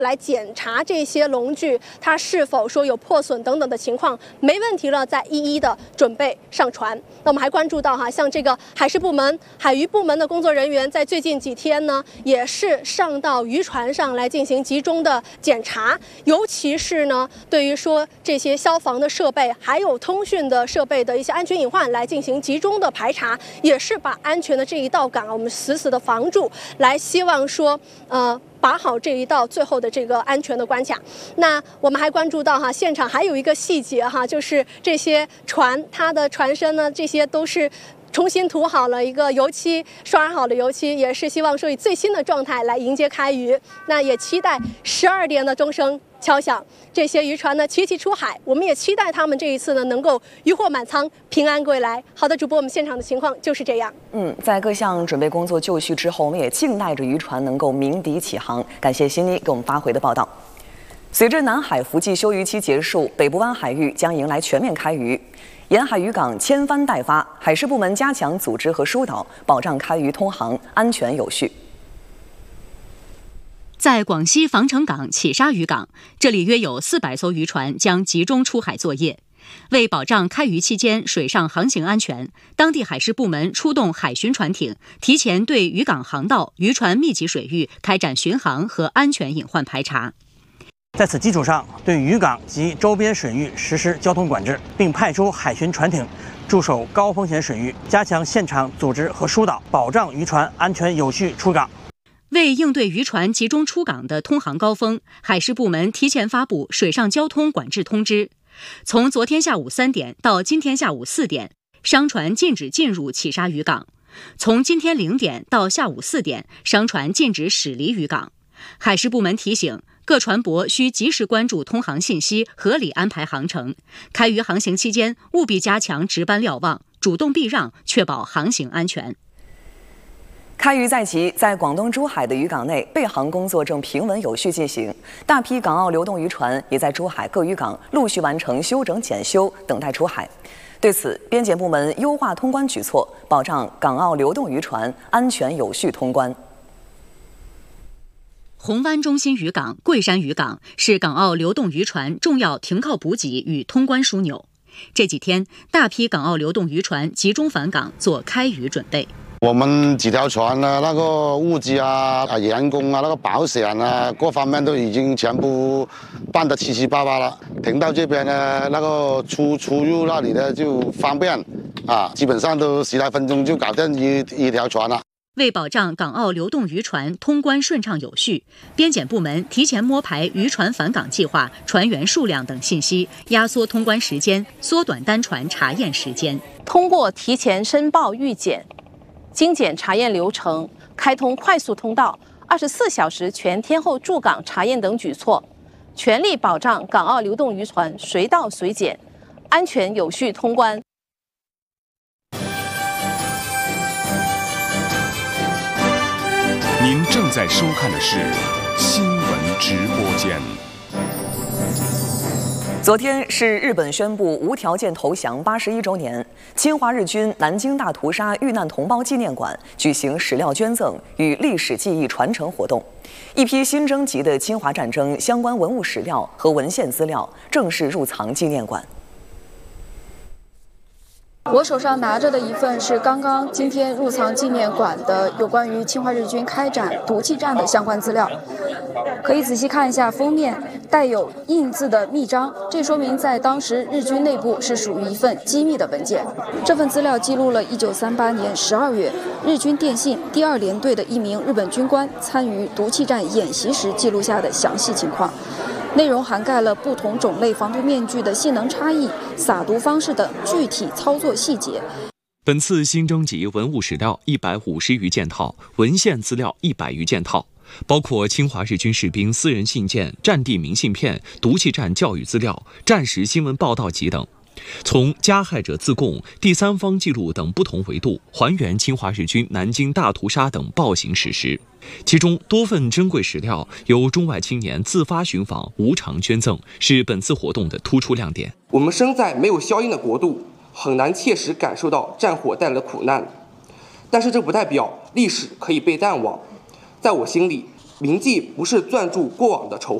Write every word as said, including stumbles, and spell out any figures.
来检查这些农具它是否说有破损等等的情况，没问题了再一一的准备上船。那我们还关注到哈，像这个海事部门、海渔部门的工作人员在最近几天呢，也是上到渔船上来进行集中的检查，尤其是呢，对于说这些消防的设备还有通讯的设备的一些安全隐患来进行集中的排查，也是把安全的这一道岗我们死死的防住，来希望说呃。把好这一道最后的这个安全的关卡。那我们还关注到哈，现场还有一个细节哈，就是这些船它的船身呢，这些都是重新涂好了一个油漆，刷好了油漆，也是希望说以最新的状态来迎接开渔。那也期待十二点的钟声敲响，这些渔船呢齐齐出海，我们也期待他们这一次呢能够渔获满仓，平安归来。好的，主播，我们现场的情况就是这样。 嗯，在各项准备工作就绪之后，我们也静待着渔船能够鸣笛起航。感谢悉尼给我们发回的报道。随着南海伏季休渔期结束，北部湾海域将迎来全面开渔。沿海渔港千帆待发，海事部门加强组织和疏导，保障开渔通航安全有序。 在广西防城港企沙渔港，这里约有四百艘渔船将集中出海作业。为保障开渔期间水上航行安全，当地海事部门出动海巡船艇，提前对渔港航道、渔船密集水域开展巡航和安全隐患排查。 在此基础上，对渔港及周边水域实施交通管制，并派出海巡船艇驻守高风险水域，加强现场组织和疏导，保障渔船安全有序出港。 为应对渔船集中出港的通航高峰，海事部门提前发布水上交通管制通知。从昨天下午三点到今天下午四点，商船禁止进入企沙渔港；从今天零点到下午四点，商船禁止驶离渔港。海事部门提醒，各船舶需及时关注通航信息，合理安排航程。开渔航行期间，务必加强值班瞭望，主动避让，确保航行安全。 开渔在即，在广东珠海的渔港内，备航工作正平稳有序进行。大批港澳流动渔船也在珠海各渔港陆续完成修整检修，等待出海。对此，边检部门优化通关举措，保障港澳流动渔船安全有序通关。 红湾中心渔港、桂山渔港是港澳流动渔船重要停靠补给与通关枢纽。这几天，大批港澳流动渔船集中返港做开渔准备。 我们几条船呢，那个物资啊、啊员工啊、那个保险啊，各方面都已经全部办得七七八八了。停到这边呢，那个出出入那里呢就方便啊，基本上都十来分钟就搞定一一条船了。 为保障港澳流动渔船通关顺畅有序，边检部门提前摸排渔船返港计划、船员数量等信息，压缩通关时间，缩短单船查验时间。 通过提前申报预检、经检查验流程，开通快速通道、二十四小时全天候驻港查验等举措，全力保障港澳流动渔船随到随检，安全有序通关。 您正在收看的是新闻直播间。 昨天是日本宣布无条件投降八十一周年，侵华日军南京大屠杀遇难同胞纪念馆举行史料捐赠与历史记忆传承活动，一批新征集的侵华战争相关文物史料和文献资料正式入藏纪念馆。 我手上拿着的一份是刚刚今天入藏纪念馆的有关于侵华日军开展毒气战的相关资料，可以仔细看一下封面带有印字的密章，这说明在当时日军内部是属于一份机密的文件。这份资料记录了一九三八年十二月日军电信第二联队的一名日本军官参与毒气战演习时记录下的详细情况，内容涵盖了不同种类防毒面具的性能差异、撒毒方式等具体操作细节。 本次新征集文物史料一百五十余件套，文献资料一百余件套，包括侵华日军士兵私人信件、战地明信片、毒气战教育资料、战时新闻报道集等，从加害者自供、第三方记录等不同维度还原侵华日军南京大屠杀等暴行史实。其中多份珍贵史料由中外青年自发寻访、无偿捐赠，是本次活动的突出亮点。 我们生在没有硝烟的国度，很难切实感受到战火带来的苦难，但是这不代表历史可以被淡忘。在我心里， 铭记不是攥住过往的仇恨。